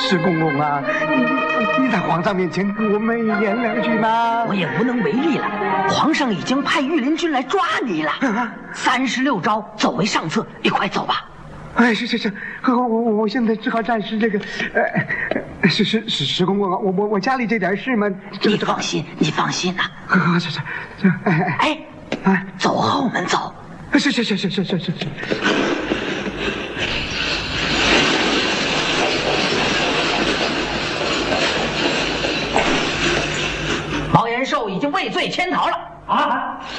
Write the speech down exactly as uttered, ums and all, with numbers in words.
石公公啊，你你在皇上面前给我美言两句嘛。 我也无能为力了，皇上已经派御林军来抓你了。三十六招，走为上策，你快走吧。 哎，是是是，我我我现在只好暂时这个，呃，是是是石公公啊，我我我家里这点事嘛， 你放心，你放心呐。 啊，是是是，哎哎哎，走后门走。 是是是是是是是是。 毛延寿已经畏罪潜逃了啊！